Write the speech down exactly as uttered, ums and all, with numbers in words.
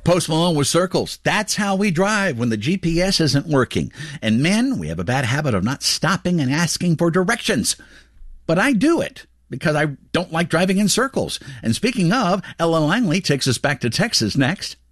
Post Malone with Circles. That's how we drive when the G P S isn't working. And men, we have a bad habit of not stopping and asking for directions. But I do it because I don't like driving in circles. And speaking of, Ellen Langley takes us back to Texas next.